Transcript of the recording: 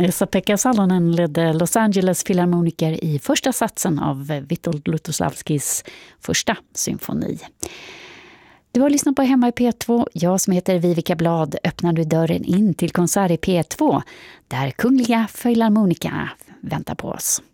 Esa-Pekka Salonen ledde Los Angeles Filharmoniker i första satsen av Witold Lutosławskis första symfoni. Du har lyssnat på Hemma i P2. Jag som heter Vivica Blad öppnar du dörren in till konsert i P2 där Kungliga Filharmonikerna väntar på oss.